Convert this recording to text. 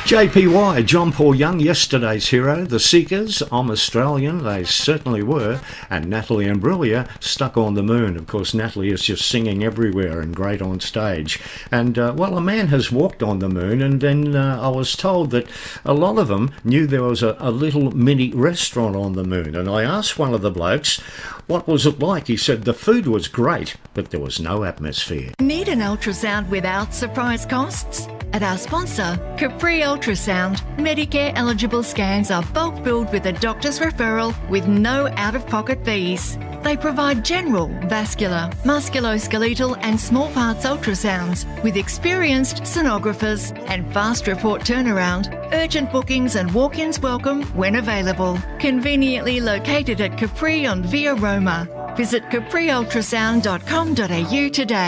JPY, John Paul Young, yesterday's hero. The Seekers, I'm Australian, they certainly were. And Natalie Imbruglia, Stuck on the Moon. Of course, Natalie is just singing everywhere and great on stage. And, well, a man has walked on the moon, and then I was told that a lot of them knew there was a little mini restaurant on the moon. And I asked one of the blokes, what was it like? He said the food was great, but there was no atmosphere. Need an ultrasound without surprise costs? At our sponsor, Capri Ultrasound, Medicare eligible scans are bulk billed with a doctor's referral with no out-of-pocket fees. They provide general, vascular, musculoskeletal and small parts ultrasounds with experienced sonographers and fast report turnaround, urgent bookings and walk-ins welcome when available. Conveniently located at Capri on Via Roma. Visit capriultrasound.com.au today.